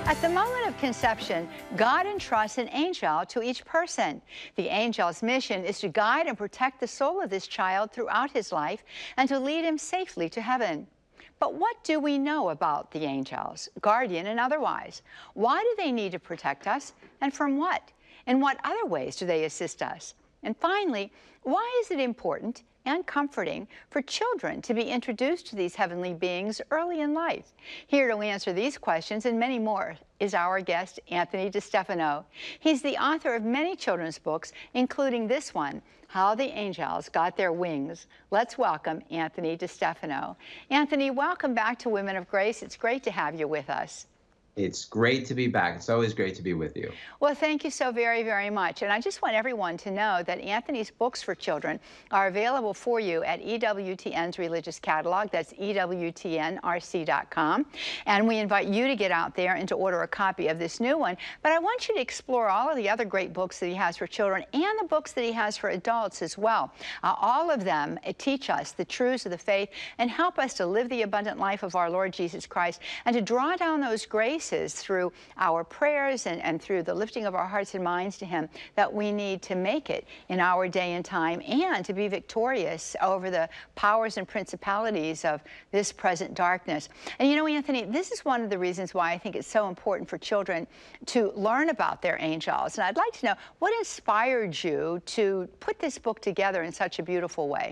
At the moment of conception, God entrusts an angel to each person. The angel's mission is to guide and protect the soul of this child throughout his life and to lead him safely to heaven. But what do we know about the angels, guardian and otherwise? Why do they need to protect us, and from what? In what other ways do they assist us? And finally, why is it important and comforting for children to be introduced to these heavenly beings early in life? Here to answer these questions and many more is our guest, Anthony DeStefano. He's the author of many children's books, including this one, How the Angels Got Their Wings. Let's welcome Anthony DeStefano. Anthony, welcome back to Women of Grace. It's great to have you with us. It's great to be back. It's always great to be with you. Well, thank you so very, very much. And I just want everyone to know that Anthony's books for children are available for you at EWTN's Religious Catalog. That's EWTNRC.com. And we invite you to get out there and to order a copy of this new one. But I want you to explore all of the other great books that he has for children and the books that he has for adults as well. All of them teach us the truths of the faith and help us to live the abundant life of our Lord Jesus Christ and to draw down those graces through our prayers and through the lifting of our hearts and minds to him that we need to make it in our day and time and to be victorious over the powers and principalities of this present darkness. And you know, Anthony, this is one of the reasons why I think it's so important for children to learn about their angels. And I'd like to know, what inspired you to put this book together in such a beautiful way?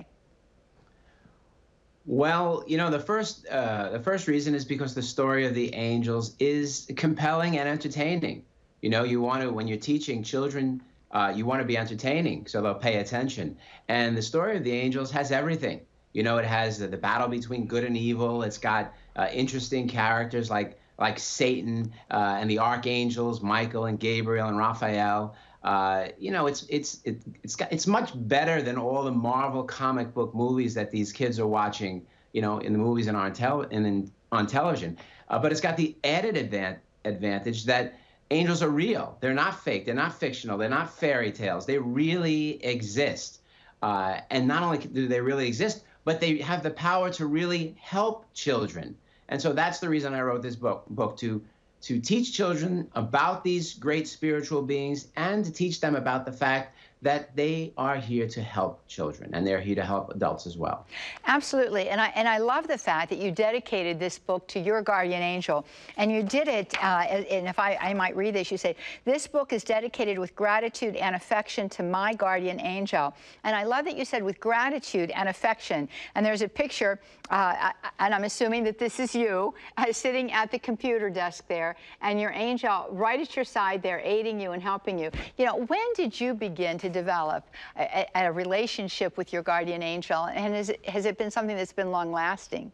Well, you know, the first reason is because the story of the angels is compelling and entertaining. You know, you want to, when you're teaching children, you want to be entertaining so they'll pay attention. And the story of the angels has everything. You know, it has the battle between good and evil. It's got interesting characters like Satan and the archangels, Michael and Gabriel and Raphael. You know, it's much better than all the Marvel comic book movies that these kids are watching, you know, in the movies and on television. But it's got the added advantage that angels are real. They're not fake. They're not fictional. They're not fairy tales. They really exist. And not only do they really exist, but they have the power to really help children. And so that's the reason I wrote this book to teach children about these great spiritual beings and to teach them about the fact that they are here to help children and they're here to help adults as well. Absolutely. And I love the fact that you dedicated this book to your guardian angel. And you did it, and if I might read this, you say, this book is dedicated with gratitude and affection to my guardian angel. And I love that you said with gratitude and affection. And there's a picture, and I'm assuming that this is you, sitting at the computer desk there, and your angel right at your side there, aiding you and helping you. You know, when did you begin to develop a relationship with your guardian angel, and has it been something that's been long-lasting?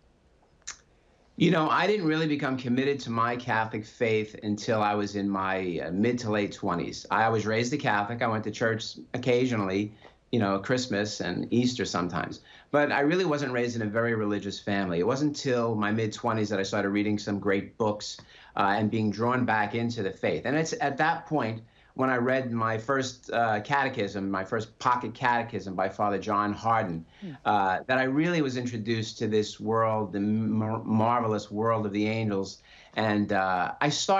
You know, I didn't really become committed to my Catholic faith until I was in my mid to late 20s. I was raised a Catholic. I went to church occasionally, you know, Christmas and Easter sometimes. But I really wasn't raised in a very religious family. It wasn't until my mid-20s that I started reading some great books and being drawn back into the faith. And it's at that point when I read my first catechism, my first pocket catechism by Father John Hardon, that I really was introduced to this world, the marvelous world of the angels. And I started